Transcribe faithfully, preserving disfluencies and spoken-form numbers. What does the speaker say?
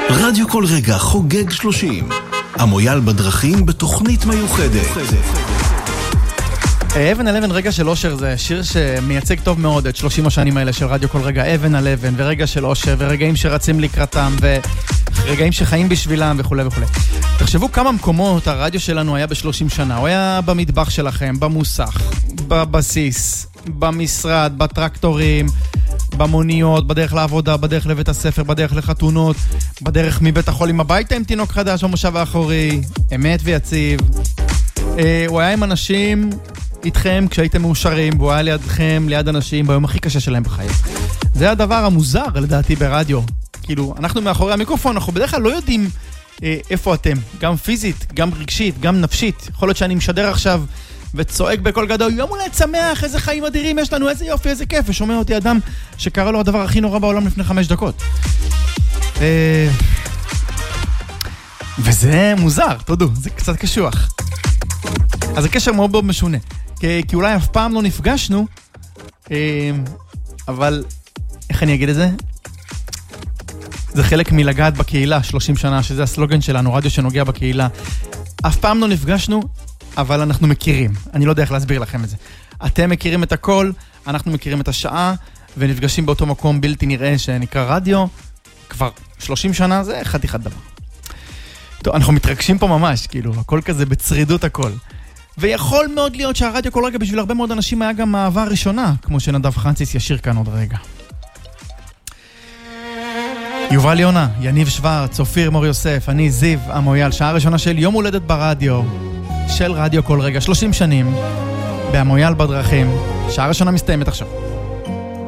רדיו כל רגע חוגג שלושים. המויאל בדרכים בתוכנית מיוחדת. אבן על אבן רגע של אושר זה שיר שמייצג טוב מאוד את שלושים השנים האלה של רדיו כל רגע. אבן על אבן ורגע של אושר ורגעים שרצים לקראתם ורגעים שחיים בשבילם וכו' וכו'. תחשבו כמה מקומות הרדיו שלנו היה ב-שלושים שנה. הוא היה במטבח שלכם, במוסך, בבסיס, במשרד, בטרקטורים, במוניות, בדרך לעבודה, בדרך לבית הספר, בדרך לחתונות, בדרך מבית החולים הביתה עם תינוק חדש במושב האחורי, אמת ויציב. אה, הוא היה עם אנשים איתכם כשהייתם מאושרים, והוא היה לידכם, ליד אנשים ביום הכי קשה שלהם בחיים. זה הדבר המוזר לדעתי ברדיו. כאילו, אנחנו מאחורי המיקרופון, אנחנו בדרך כלל לא יודעים אה, איפה אתם, גם פיזית, גם רגשית, גם נפשית. יכול להיות שאני משדר עכשיו וצועק בכל גדול, יום הולד שמח, איזה חיים אדירים יש לנו, איזה יופי, איזה כיף, ושומע אותי אדם שקרא לו הדבר הכי נורא בעולם לפני חמש דקות. וזה מוזר, תודו, זה קצת קשוח. אז הקשר מאוד מאוד משונה, כי, כי אולי אף פעם לא נפגשנו, אבל איך אני אגיד את זה? זה חלק מלגעת בקהילה, שלושים שנה, שזה הסלוגן שלנו, רדיו שנוגע בקהילה. אף פעם לא נפגשנו, אבל אנחנו מכירים. אני לא יודע איך להסביר לכם את זה. אתם מכירים את הכל, אנחנו מכירים את השעה, ונפגשים באותו מקום בלתי נראה שנקרא רדיו. כבר שלושים שנה זה חתיכת דבר. טוב, אנחנו מתרגשים פה ממש, כאילו, הכל כזה בצרידות הכל. ויכול מאוד להיות שהרדיו כל רגע בשביל הרבה מאוד אנשים היה גם אהבה ראשונה, כמו שנדב פרנסיס ישיר כאן עוד רגע. יובל יונה, יניב שוורץ, אופיר מור יוסף, אני זיו המויאל, שעה ראשונה של יום הולדת ברדיו, של רדיו כל רגע, שלושים שנים, בהמויאל בדרכים, שעה ראשונה מסתיימת עכשיו.